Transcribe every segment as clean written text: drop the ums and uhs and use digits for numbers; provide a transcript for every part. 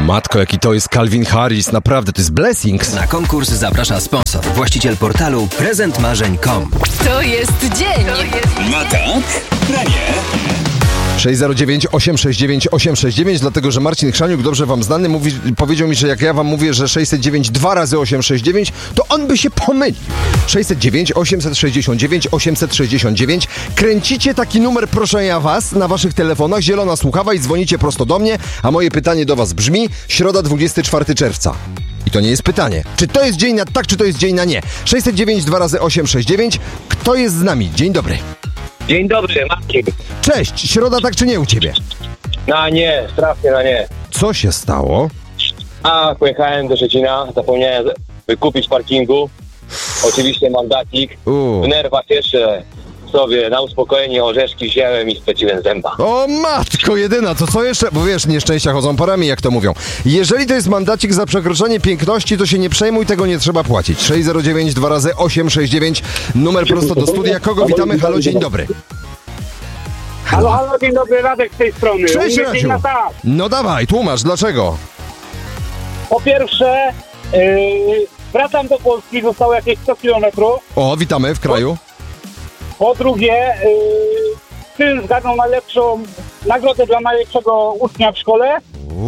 Matko, jaki to jest Calvin Harris, naprawdę, to jest Blessings. Na konkurs zaprasza sponsor, właściciel portalu prezentmarzeń.com. To jest dzień. Na tak, na nie. 609 869 869, dlatego że Marcin Chrzaniuk, dobrze wam znany, powiedział mi, że jak ja wam mówię, że 609 2 razy 869, to on by się pomylił. 609 869 869. Kręcicie taki numer, proszę ja was, na waszych telefonach, zielona słuchawa i dzwonicie prosto do mnie, a moje pytanie do was brzmi: środa 24 czerwca. I to nie jest pytanie. Czy to jest dzień na tak, czy to jest dzień na nie? 609 2 razy 869. Kto jest z nami? Dzień dobry. Dzień dobry, Marcin. Cześć, środa tak czy nie u ciebie? Na nie, strasznie na nie. Co się stało? Pojechałem do Szczecina, zapomniałem wykupić parkingu. Oczywiście mandacik. W nerwach jeszcze sobie na uspokojenie orzeszki wziąłem i spędziłem zęba. O matko jedyna, to co jeszcze? Bo wiesz, nieszczęścia chodzą parami, jak to mówią. Jeżeli to jest mandacik za przekroczenie piękności, to się nie przejmuj, tego nie trzeba płacić. 609 2 razy 869, numer prosto do studia. Kogo witamy? Halo, dzień dobry. Halo, dzień dobry, Radek z tej strony. Cześć, Radziu. No dawaj, tłumacz, dlaczego? Po pierwsze, wracam do Polski, zostało jakieś 100 kilometrów. O, witamy w kraju. Po drugie, syn zgarnął najlepszą nagrodę dla najlepszego ucznia w szkole.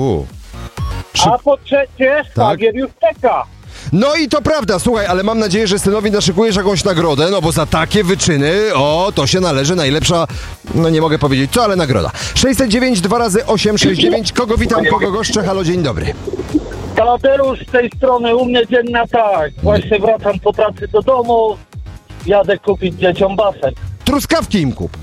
A po trzecie, szwagier już czeka. No i to prawda, słuchaj, ale mam nadzieję, że synowi naszykujesz jakąś nagrodę, no bo za takie wyczyny, to się należy najlepsza, no nie mogę powiedzieć co, ale nagroda. 609 2 razy 869, kogo witam, kogo goszczę, halo, dzień dobry. Taladeusz z tej strony, u mnie dzień na tak. Właśnie wracam po pracy do domu, jadę kupić dzieciom basen. Truskawki im kup.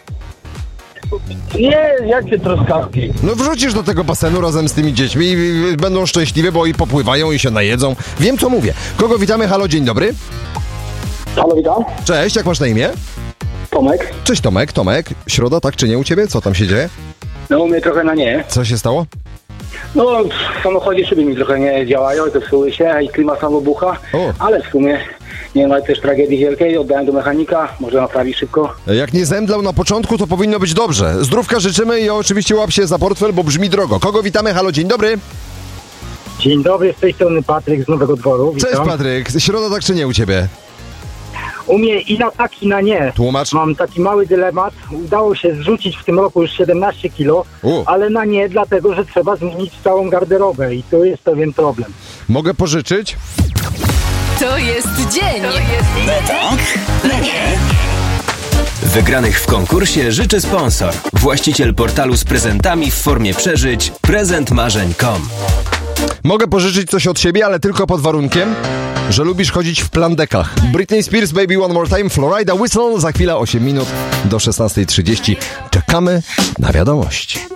Nie, jakie truskawki? No wrzucisz do tego basenu razem z tymi dziećmi i będą szczęśliwe, bo i popływają i się najedzą. Wiem co mówię. Kogo witamy? Halo, dzień dobry. Halo, witam. Cześć, jak masz na imię? Tomek. Cześć Tomek. Środa, tak czy nie u ciebie? Co tam się dzieje? No u mnie trochę na nie. Co się stało? No w samochodzie szyby mi trochę nie działają, to psuły się i klima samo bucha, ale w sumie nie ma też tragedii wielkiej, oddałem do mechanika, może naprawi szybko. Jak nie zemdlał na początku, to powinno być dobrze. Zdrówka życzymy i oczywiście łap się za portfel, bo brzmi drogo. Kogo witamy? Halo, dzień dobry. Dzień dobry, z tej strony Patryk z Nowego Dworu. Witam. Cześć Patryk, środa tak czy nie u ciebie? U mnie i na tak, i na nie. Tłumacz. Mam taki mały dylemat. Udało się zrzucić w tym roku już 17 kilo, ale na nie, dlatego że trzeba zmienić całą garderobę i to jest pewien problem. Mogę pożyczyć? To jest dzień. Na tak, na nie. Wygranych w konkursie życzy sponsor, właściciel portalu z prezentami w formie przeżyć prezentmarzeń.com. Mogę pożyczyć coś od siebie, ale tylko pod warunkiem, że lubisz chodzić w plandekach. Britney Spears, Baby One More Time, Florida Whistle, za chwilę 8 minut do 16:30. Czekamy na wiadomości.